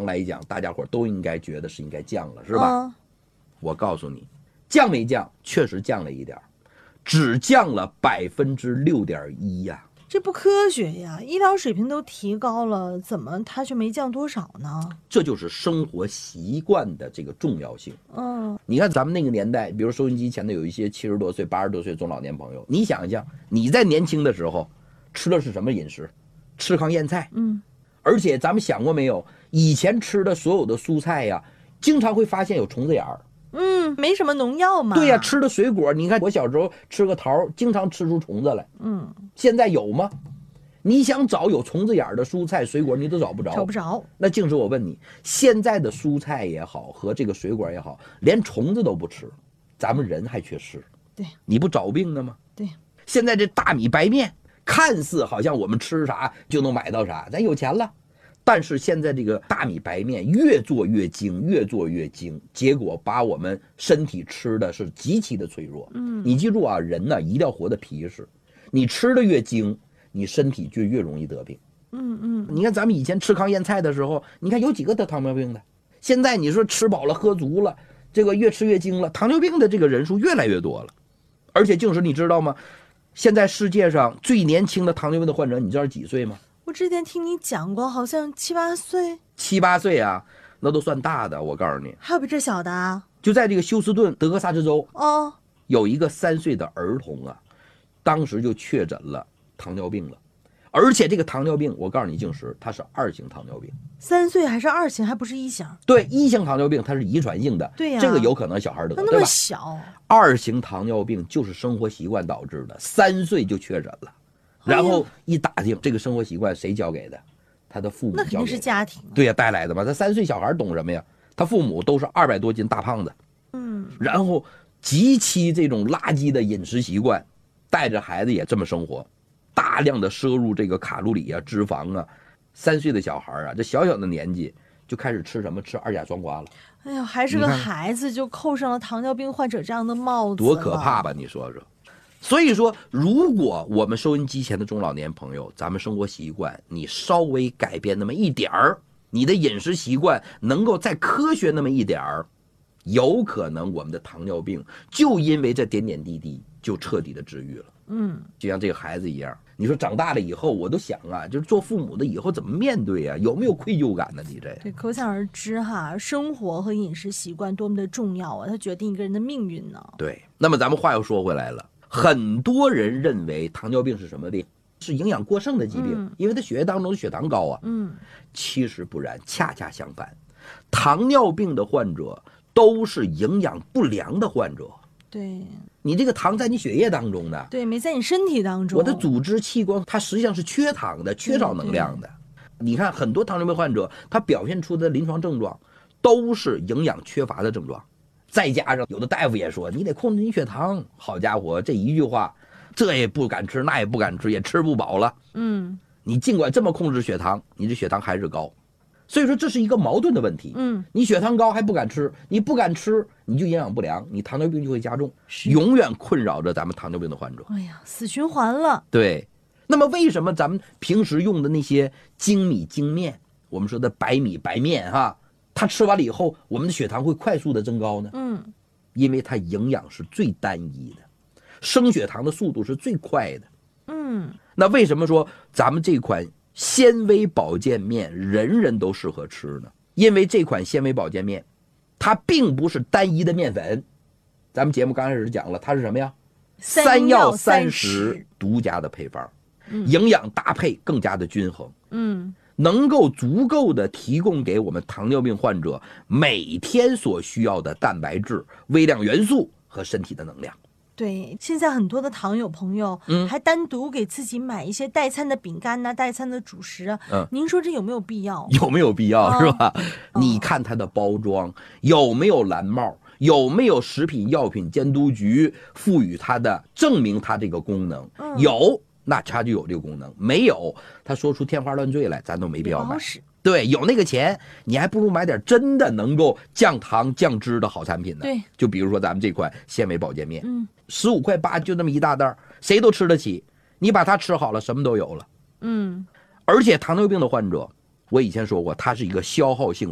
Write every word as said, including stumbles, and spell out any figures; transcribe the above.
常来讲，大家伙都应该觉得是应该降了，是吧？ 嗯、 我告诉你，降没降？确实降了一点，只降了百分之六点一呀。 这不科学呀！医疗水平都提高了，怎么它却没降多少呢？ 这就是生活习惯的这个重要性。 嗯， 你看咱们那个年代，比如收音机前的有一些七十多岁、八十多岁中老年朋友，你想想，你在年轻的时候吃的是什么饮食？吃糠咽菜。 嗯， 而且咱们想过没有，以前吃的所有的蔬菜呀，经常会发现有虫子眼儿。 嗯，没什么农药嘛。 对呀，吃的水果，你看我小时候吃个桃，经常吃出虫子来。 嗯， 现在有吗？你想找有虫子眼的蔬菜水果，你都找不着。 找不着。 那静时我问你，现在的蔬菜也好，和这个水果也好，连虫子都不吃，咱们人还缺吃。 对， 你不找病呢吗？ 对。 现在这大米白面，看似好像我们吃啥就能买到啥，咱有钱了。但是现在这个大米白面越做越精，越做越精，结果把我们身体吃的是极其的脆弱。 嗯， 你记住啊，人呢一定要活得皮实，你吃的越精，你身体就越容易得病。 嗯嗯， 你看咱们以前吃糠咽菜的时候，你看有几个得糖尿病的？现在你说吃饱了喝足了，这个越吃越精了，糖尿病的这个人数越来越多了。而且静时你知道吗？现在世界上最年轻的糖尿病的患者，你知道几岁吗？ 我之前听你讲过，好像七八岁。 七八岁啊，那都算大的。我告诉你， 还有比这小的啊？ 就在这个休斯顿德克萨斯州， 哦， 有一个三岁的儿童啊，当时就确诊了糖尿病了。而且这个糖尿病，我告诉你，静时它是二型糖尿病。 三岁还是二型，还不是一型？ 对，一型糖尿病它是遗传性的， 对呀、啊， 这个有可能小孩得， 那么小。 二型糖尿病就是生活习惯导致的，三岁就确诊了，然后一打听，这个生活习惯谁教给的？他的父母教给的。 那肯定是家庭、啊。 对呀、啊，带来的嘛。他三岁小孩懂什么呀？他父母都是二百多斤大胖子， 嗯， 然后极其这种垃圾的饮食习惯，带着孩子也这么生活。大量的摄入这个卡路里啊、脂肪啊，三岁的小孩啊，这小小的年纪就开始吃什么？吃二甲双胍了。 哎呀，还是个孩子就扣上了糖尿病患者这样的帽子， 多可怕吧？你说说。所以说，如果我们收音机前的中老年朋友，咱们生活习惯你稍微改变那么一点儿，你的饮食习惯能够再科学那么一点儿，有可能我们的糖尿病就因为这点点滴滴就彻底的治愈了。 嗯， 就像这个孩子一样，你说长大了以后，我都想啊，就是做父母的以后怎么面对啊？有没有愧疚感呢？你这对，可想而知哈，生活和饮食习惯多么的重要啊，它决定一个人的命运呢。 对，那么咱们话又说回来了，很多人认为糖尿病是什么病？是营养过剩的疾病， 嗯、 因为他血液当中的血糖高啊。 嗯， 其实不然，恰恰相反，糖尿病的患者都是营养不良的患者。 对， 你这个糖在你血液当中的， 对，没在你身体当中。 我的组织器官它实际上是缺糖的，缺少能量的。你看很多糖尿病患者，他表现出的临床症状都是营养缺乏的症状，再加上有的大夫也说你得控制你血糖。好家伙，这一句话，这也不敢吃，那也不敢吃，也吃不饱了。 嗯， 你尽管这么控制血糖，你这血糖还是高。所以说这是一个矛盾的问题。 嗯， 你血糖高还不敢吃，你不敢吃，你就营养不良，你糖尿病就会加重，永远困扰着咱们糖尿病的患者。 哎呀，死循环了。 对，那么为什么咱们平时用的那些精米精面，我们说的白米白面哈，它吃完了以后，我们的血糖会快速的增高呢？ 嗯， 因为它营养是最单一的，升血糖的速度是最快的。 嗯， 那为什么说咱们这款纤维保健面人人都适合吃呢？因为这款纤维保健面它并不是单一的面粉，咱们节目刚开始讲了，它是什么呀？三药三食独家的配方， 嗯、 营养搭配更加的均衡， 嗯， 能够足够的提供给我们糖尿病患者每天所需要的蛋白质、微量元素和身体的能量。 对，现在很多的糖友朋友，嗯，还单独给自己买一些代餐的饼干呐、啊、代餐的主食啊，嗯，您说这有没有必要？ 有没有必要、哦、是吧？哦、你看它的包装有没有蓝帽，有没有食品药品监督局赋予它的证明它这个功能？嗯、有，那它就有这个功能；没有，他说出天花乱坠来，咱都没必要买。对，有那个钱，你还不如买点真的能够降糖降脂的好产品呢。 对， 就比如说咱们这款纤维保健面， 嗯， 十五块八就那么一大袋，谁都吃得起。你把它吃好了，什么都有了。 嗯， 而且糖尿病的患者，我以前说过，它是一个消耗性